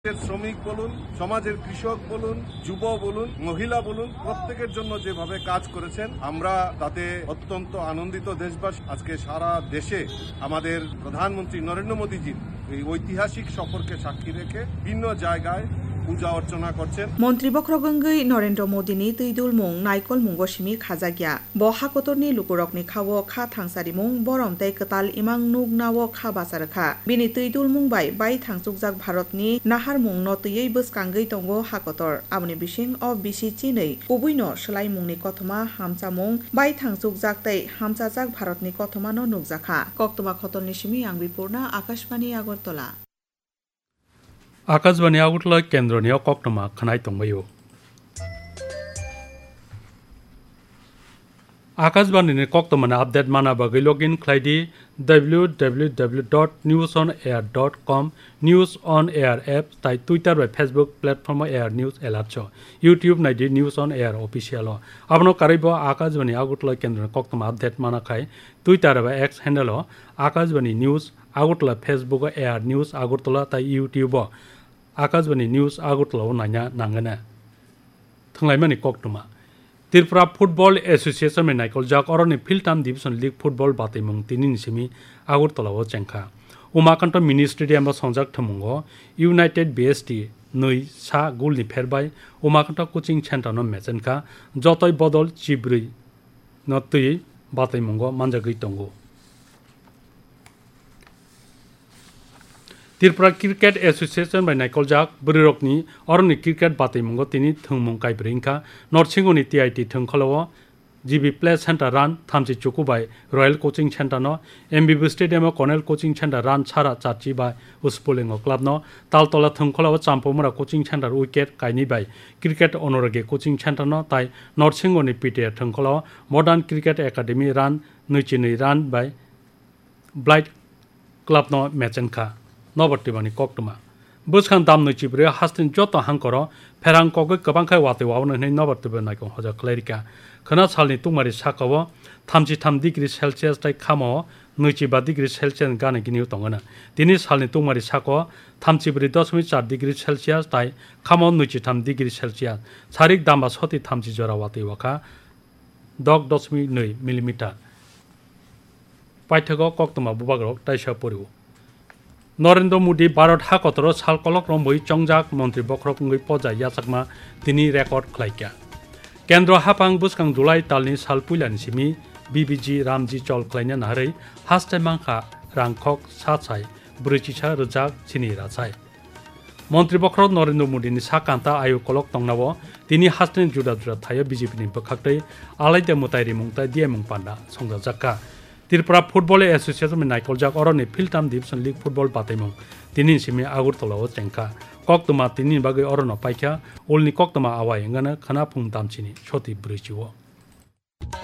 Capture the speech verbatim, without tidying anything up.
শ্রমিক বলুন, সমাজের কৃষক বলুন, যুব বলুন, মহিলা বলুন, প্রত্যেকের জন্য যেভাবে কাজ করেছেন আমরা তাতে অত্যন্ত আনন্দিত দেশবাসী। আজকে সারা দেশে আমাদের প্রধানমন্ত্রী নরেন্দ্র মোদীজির এই ঐতিহাসিক সফরকে সাক্ষী রেখে বিভিন্ন জায়গায় পূজা অর্চনা করছেন। মন্ত্রী বক্রগঙ্গৈ নরেন্দ্র মোদীনি তৈদুল মুং নাইকল মুঙ্গসিমি খাজাগিয়া বহাকতরনি লুকুরকনি খাও খা থাংসারি মুং বরম তাই কতাল ইমাং নুগ নাও খা বাসারখা বিনি তৈদুল মুং বাই বাই থাংসুকজাক ভারতনি নাহার মুং নতयै বসকাंगै তঙ্গো হাকতর আমনি বিসিং অফ বিসি চিनै কুবুইনো সলাই মুংনি কথমা হামচা মুং বাই থাংসুকজাক তাই হামচাজাক ভারতনি কথমানো নুকজাখা কক্তবা খতলনি সিমি আং বিপূর্ণা আকাশবাণী আগরতলা। आकाशवाणी आगरतला केन्द्रनि कक्टमा खनाय तंबायो आकाशवाणी कक्टमाना अपडेट माना बागै लॉगिन खालायदि डब्ल्यू डब्ल्यू डब्ल्यू डट निउज अन एयर डट कम निउज अन एयर एप ताई Twitter bye Facebook platform air news alert YouTube नायदि news अन एयर ऑफिशियल आपनो कारिबो आकाशवाणी आगरतला केन्द्रनि कक्टमा अपडेट माना खाय Twitter bye x handle Akashvani news Agartala Facebook air news Agartala ताई YouTube Akashvani news Agartala नायना नांगना थंलायमानि कक्टमा Tripura football association में नाइकल जाक और field time division league football बातै मुं तिनि निसिमी Agartala चेंखा Umakant mini stadium संजाक थमुंगो United BST नै सा गोलनि फेरबाय उमाकान्त कोचिंग सेंटर न मेचेनखा जतय बदल चिब्रै नतै बातै मुंगो मानजागै तंगो त्रिपुरा क्रिकेट एसोसिएशन बाय नाइकल जाक बरिरकनि अरनि क्रिकेट बातै मुंगो तिनि थंमुं काइब्रिंखा नरसिंहनि टीआईटी थंखलाव जीबी प्ले सेंटर रान थामसि चुकु बाय रॉयल कोचिंग सेंटर न एमबीबी स्टेडियम कनेल कोचिंग सेंटर रान छारा चाची बाय उसपुलिंग क्लब न तालतला थंखलाव चांपोमुरा coaching centre wicket काइनि bye cricket अनरगे coaching centre न ताई नरसिंहनि पीटीए थंखलाव मॉडर्न क्रिकेट एकाडेमी रान नैचिनै रान बाय ब्लाइट क्लब न मेचेनखा नबर्तिबानि कक्टमा बसखान दाम नैचिब्रे हास्तिन जत हांकर फेरां कगै गोबांखाय वातै वावनो नै नबर्तिबो नायखौ हजा क्लेरिका खना सालनि तुंमारि साकाव थामजि थाम डिग्री सेल्सियास ताई खामो नैजिबा डिग्री सेल्सियास गाने गिनिउ तंगना दिनै सालनि तुंमारि साकाव थामजिब्रै दशमिक चार डिग्री सेल्सियास ताई खामो नैजिथाम डिग्री सेल्सियास सारिक दामा सति थामजि जरा वातै वाखा दग दशमिक नै मिलिमिटार पाइथागो कक्टमा बुबाग्रक ताइसा परिउ नरेंद्र मोदी भारत हाकतर सालकलक रंबई चंजाक मंत्री बख्रगंगै पजा याचकमा तिनि रेकर्ड खलाइका केन्द्र हापां बुसखां जुलाई तालनि साल पुइलानि सिमी बीबीजी रामजी चल खलाइना नाहरै हास्ते मांखा रांखक साचाय ब्रैजिसा रोजा चिनि राचाय मंत्री बख्र नरेंद्र मोदीनि साकांता आयु कलक तंनाव तिनि हास्ते जुदा जुदा थायो बीजेपीनि बखाक्तै आलायदे मुतायरि मुंताय दिएमुं पान्डा संजा जाक्का त्रिपुरा फुटबल एसोसिएशन में नाइकल जाक और field time division league football बातैमुं तिनि सिमी आगरतला चेंखा कक्तमा तिनि बागै और पाइखा उलनि कक्तमा आवाय एंगाना खाना फुं दामचिनि सति ब्रैजिओ।